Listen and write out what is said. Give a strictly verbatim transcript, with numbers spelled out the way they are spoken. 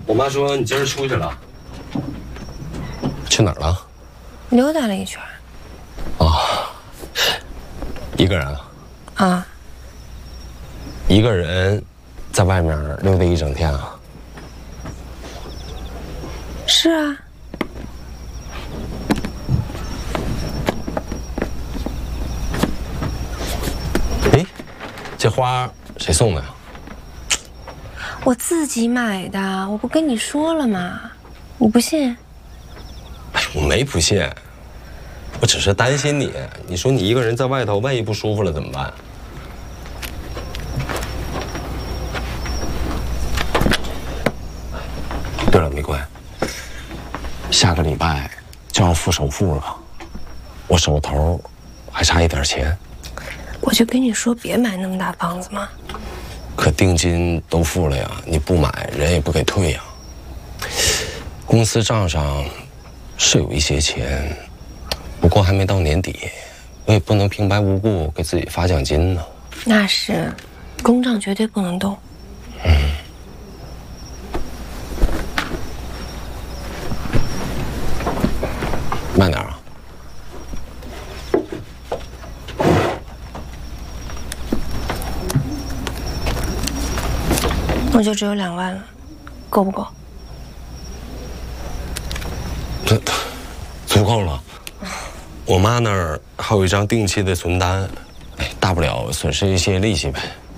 我妈说你今儿出去了，去哪儿了？ 溜达了一圈。 哦，一个人啊？ 啊。 一个人在外面溜达一整天啊？ 是啊。 哎，这花谁送的呀？ 我自己买的，我不跟你说了吗？你不信？ 哎，我没不信，我只是担心你。你说你一个人在外头，万一不舒服了怎么办？对了，玫瑰，下个礼拜就要付首付了，我手头还差一点钱。 我就跟你说别买那么大房子嘛。 可定金都付了呀，你不买人也不给退呀。公司账上是有一些钱，不过还没到年底，我也不能平白无故给自己发奖金呢。 那是，公账绝对不能动。 嗯。慢点啊。 我就只有两万了，够不够？ 这足够了。我妈那儿还有一张定期的存单，哎，大不了损失一些利息呗。